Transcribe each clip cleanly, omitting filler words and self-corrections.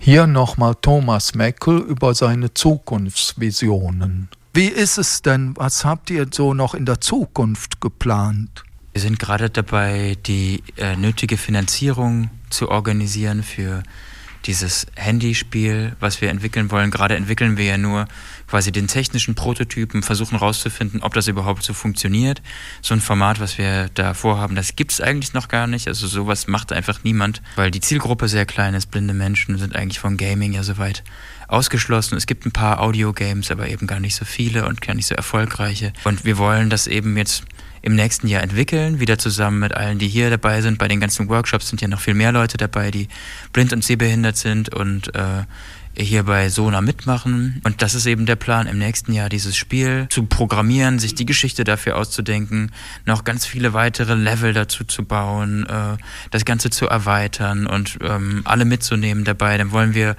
Hier nochmal Thomas Meckel über seine Zukunftsvisionen. Wie ist es denn? Was habt ihr so noch in der Zukunft geplant? Wir sind gerade dabei, die nötige Finanzierung zu organisieren für dieses Handyspiel, was wir entwickeln wollen. Gerade entwickeln wir ja nur quasi den technischen Prototypen, versuchen rauszufinden, ob das überhaupt so funktioniert. So ein Format, was wir da vorhaben, das gibt es eigentlich noch gar nicht. Also sowas macht einfach niemand, weil die Zielgruppe sehr klein ist. Blinde Menschen sind eigentlich von Gaming ja soweit ausgeschlossen. Es gibt ein paar Audio-Games, aber eben gar nicht so viele und gar nicht so erfolgreiche. Und wir wollen das eben jetzt im nächsten Jahr entwickeln, wieder zusammen mit allen, die hier dabei sind. Bei den ganzen Workshops sind ja noch viel mehr Leute dabei, die blind und sehbehindert sind und hier bei Sona mitmachen. Und das ist eben der Plan, im nächsten Jahr dieses Spiel zu programmieren, sich die Geschichte dafür auszudenken, noch ganz viele weitere Level dazu zu bauen, das Ganze zu erweitern und alle mitzunehmen dabei. Dann wollen wir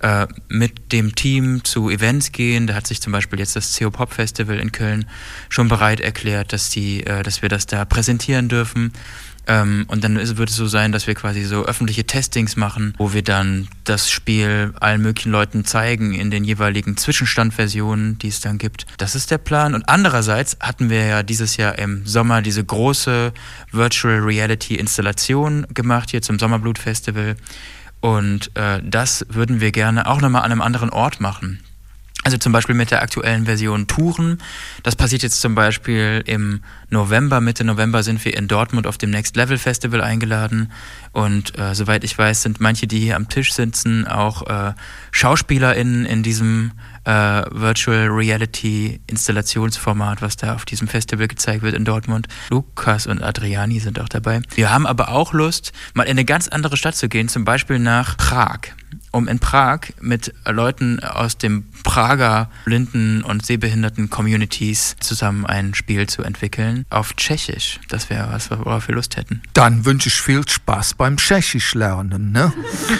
mit dem Team zu Events gehen. Da hat sich zum Beispiel jetzt das CO Pop Festival in Köln schon bereit erklärt, dass wir das da präsentieren dürfen. Und dann wird es so sein, dass wir quasi so öffentliche Testings machen, wo wir dann das Spiel allen möglichen Leuten zeigen in den jeweiligen Zwischenstandversionen, die es dann gibt. Das ist der Plan. Und andererseits hatten wir ja dieses Jahr im Sommer diese große Virtual Reality Installation gemacht hier zum Sommerblut Festival. Und das würden wir gerne auch nochmal an einem anderen Ort machen. Also zum Beispiel mit der aktuellen Version Touren. Das passiert jetzt zum Beispiel im November. Mitte November sind wir in Dortmund auf dem Next Level Festival eingeladen. Und soweit ich weiß, sind manche, die hier am Tisch sitzen, auch SchauspielerInnen in diesem Virtual Reality Installationsformat, was da auf diesem Festival gezeigt wird in Dortmund. Lukas und Adriani sind auch dabei. Wir haben aber auch Lust, mal in eine ganz andere Stadt zu gehen, zum Beispiel nach Prag, um in Prag mit Leuten aus dem Prager blinden und sehbehinderten Communities zusammen ein Spiel zu entwickeln auf Tschechisch. Das wäre was, worauf wir Lust hätten. Dann wünsche ich viel Spaß beim Tschechisch lernen, ne?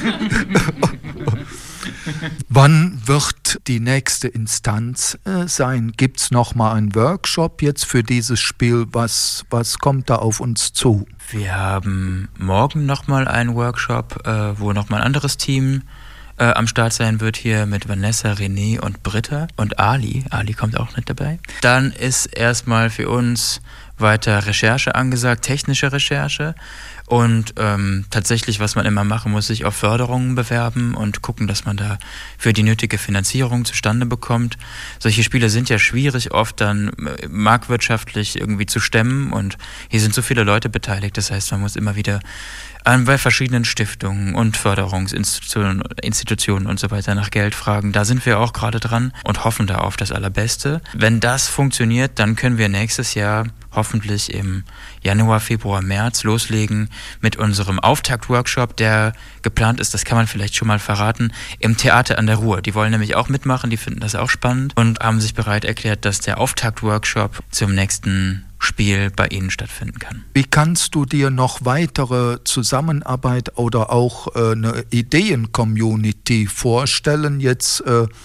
Wann wird die nächste Instanz sein? Gibt es nochmal einen Workshop jetzt für dieses Spiel? Was kommt da auf uns zu? Wir haben morgen nochmal einen Workshop, wo nochmal ein anderes Team am Start sein wird, hier mit Vanessa, René und Britta und Ali. Ali kommt auch mit dabei. Dann ist erstmal für uns weiter Recherche angesagt, technische Recherche. Und tatsächlich, was man immer machen muss, sich auf Förderungen bewerben und gucken, dass man da für die nötige Finanzierung zustande bekommt. Solche Spiele sind ja schwierig oft dann marktwirtschaftlich irgendwie zu stemmen und hier sind so viele Leute beteiligt. Das heißt, man muss immer wieder bei verschiedenen Stiftungen und Förderungsinstitutionen und so weiter nach Geld fragen. Da sind wir auch gerade dran und hoffen da auf das Allerbeste. Wenn das funktioniert, dann können wir nächstes Jahr hoffentlich im Januar, Februar, März loslegen mit unserem Auftakt-Workshop, der geplant ist, das kann man vielleicht schon mal verraten, im Theater an der Ruhr. Die wollen nämlich auch mitmachen, die finden das auch spannend und haben sich bereit erklärt, dass der Auftakt-Workshop zum nächsten Spiel bei Ihnen stattfinden kann. Wie kannst du dir noch weitere Zusammenarbeit oder auch eine Ideen-Community vorstellen? Jetzt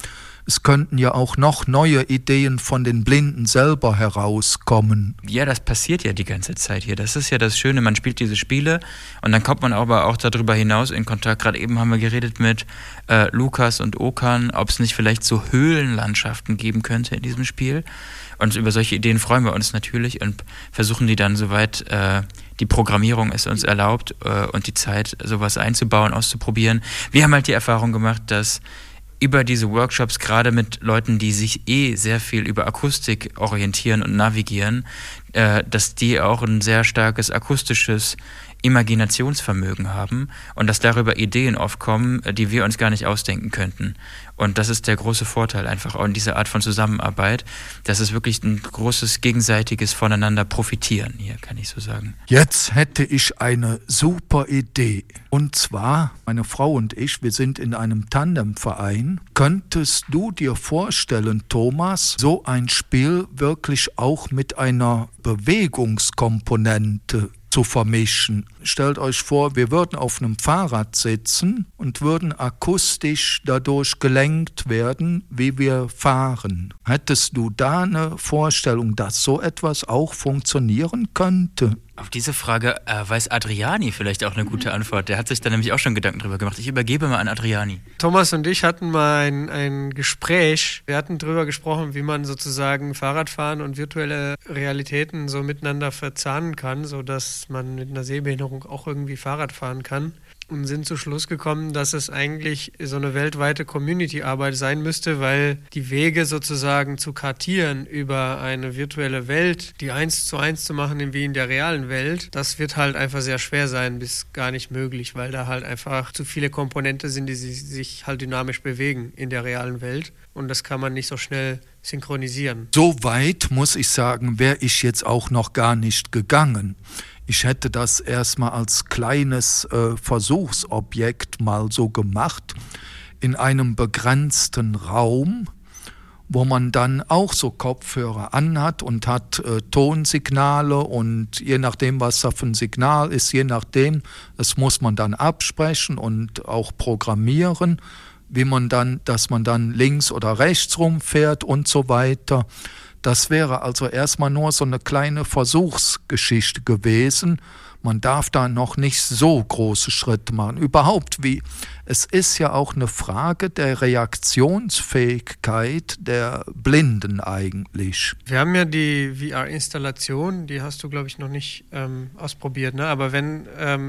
es könnten ja auch noch neue Ideen von den Blinden selber herauskommen. Ja, das passiert ja die ganze Zeit hier. Das ist ja das Schöne, man spielt diese Spiele und dann kommt man aber auch darüber hinaus in Kontakt. Gerade eben haben wir geredet mit Lukas und Okan, ob es nicht vielleicht so Höhlenlandschaften geben könnte in diesem Spiel. Und über solche Ideen freuen wir uns natürlich und versuchen die dann, soweit die Programmierung es uns erlaubt und die Zeit, sowas einzubauen, auszuprobieren. Wir haben halt die Erfahrung gemacht, dass über diese Workshops, gerade mit Leuten, die sich sehr viel über Akustik orientieren und navigieren, dass die auch ein sehr starkes akustisches Imaginationsvermögen haben und dass darüber Ideen aufkommen, die wir uns gar nicht ausdenken könnten. Und das ist der große Vorteil einfach auch in dieser Art von Zusammenarbeit. Das ist wirklich ein großes gegenseitiges Voneinander Profitieren hier, kann ich so sagen. Jetzt hätte ich eine super Idee. Und zwar, meine Frau und ich, wir sind in einem Tandemverein. Könntest du dir vorstellen, Thomas, so ein Spiel wirklich auch mit einer Bewegungskomponente zu vermischen? Stellt euch vor, wir würden auf einem Fahrrad sitzen und würden akustisch dadurch gelenkt werden, wie wir fahren. Hättest du da eine Vorstellung, dass so etwas auch funktionieren könnte? Auf diese Frage weiß Adriani vielleicht auch eine gute Antwort. Der hat sich da nämlich auch schon Gedanken drüber gemacht. Ich übergebe mal an Adriani. Thomas und ich hatten mal ein Gespräch. Wir hatten drüber gesprochen, wie man sozusagen Fahrradfahren und virtuelle Realitäten so miteinander verzahnen kann, sodass man mit einer Sehbehinderung auch irgendwie Fahrrad fahren kann. Und sind zu Schluss gekommen, dass es eigentlich so eine weltweite Community-Arbeit sein müsste, weil die Wege sozusagen zu kartieren über eine virtuelle Welt, die 1:1 zu machen wie in der realen Welt, das wird halt einfach sehr schwer sein, bis gar nicht möglich, weil da halt einfach zu viele Komponente sind, die sich halt dynamisch bewegen in der realen Welt. Und das kann man nicht so schnell synchronisieren. So weit, muss ich sagen, wäre ich jetzt auch noch gar nicht gegangen. Ich hätte das erstmal als kleines Versuchsobjekt mal so gemacht, in einem begrenzten Raum, wo man dann auch so Kopfhörer anhat und hat Tonsignale und je nachdem, was da für ein Signal ist, das muss man dann absprechen und auch programmieren, dass man dann links oder rechts rumfährt und so weiter. Das wäre also erstmal nur so eine kleine Versuchsgeschichte gewesen. Man darf da noch nicht so große Schritte machen. Überhaupt, es ist ja auch eine Frage der Reaktionsfähigkeit der Blinden eigentlich. Wir haben ja die VR-Installation, die hast du, glaube ich, noch nicht ausprobiert, ne? Aber wenn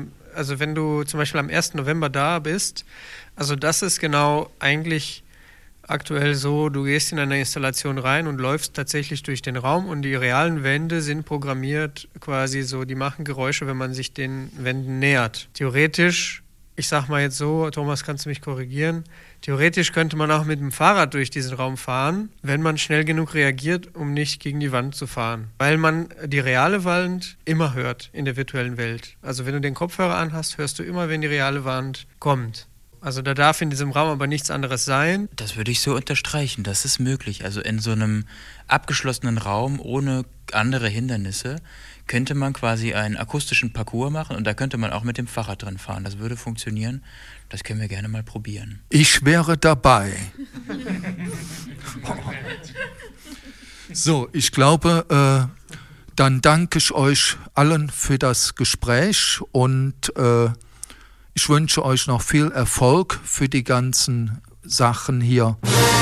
du zum Beispiel am 1. November da bist, also das ist genau eigentlich aktuell so, du gehst in eine Installation rein und läufst tatsächlich durch den Raum und die realen Wände sind programmiert quasi so, die machen Geräusche, wenn man sich den Wänden nähert. Theoretisch, ich sag mal jetzt so, Thomas, kannst du mich korrigieren, theoretisch könnte man auch mit dem Fahrrad durch diesen Raum fahren, wenn man schnell genug reagiert, um nicht gegen die Wand zu fahren. Weil man die reale Wand immer hört in der virtuellen Welt. Also wenn du den Kopfhörer anhast, hörst du immer, wenn die reale Wand kommt. Also da darf in diesem Raum aber nichts anderes sein. Das würde ich so unterstreichen, das ist möglich. Also in so einem abgeschlossenen Raum ohne andere Hindernisse könnte man quasi einen akustischen Parcours machen und da könnte man auch mit dem Fahrrad drin fahren. Das würde funktionieren. Das können wir gerne mal probieren. Ich wäre dabei. So, ich glaube, dann danke ich euch allen für das Gespräch und ich wünsche euch noch viel Erfolg für die ganzen Sachen hier.